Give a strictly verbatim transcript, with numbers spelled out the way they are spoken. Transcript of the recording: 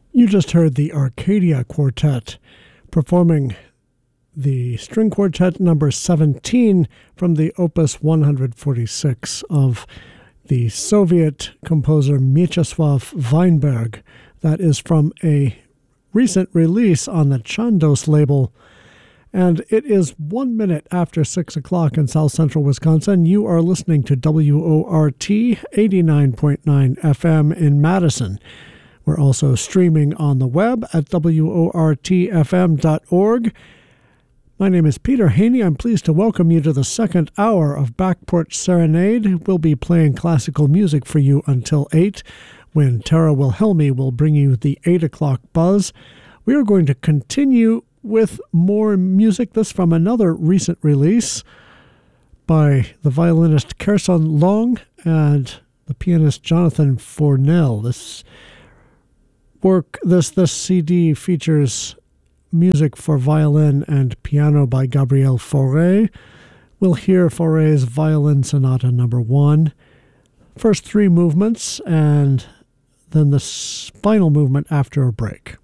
You just heard the Arcadia Quartet performing the string quartet number seventeen from the Opus one forty-six of the Soviet composer Mieczyslaw Weinberg. That is from a recent release on the Chandos label. And it is one minute after six o'clock in South Central Wisconsin. You are listening to W O R T eighty-nine point nine F M in Madison. We're also streaming on the web at W O R T F M dot org. My name is Peter Haney. I'm pleased to welcome you to the second hour of Back Porch Serenade. We'll be playing classical music for you until eight, when Tara Wilhelmi will bring you the eight o'clock buzz. We are going to continue with more music, this from another recent release by the violinist Kherson Long and the pianist Jonathan Fornell. This work, this this C D features music for violin and piano by Gabriel Fauré. We'll hear Fauré's Violin Sonata number one, first three movements, and then the final movement after a break.